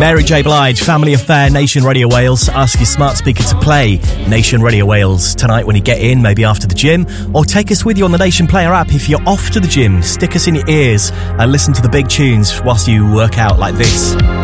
Mary J. Blige, Family Affair, Nation Radio Wales. Ask your smart speaker to play Nation Radio Wales tonight when you get in, maybe after the gym, or take us with you on the Nation Player app if you're off to the gym. Stick us in your ears and listen to the big tunes whilst you work out like this.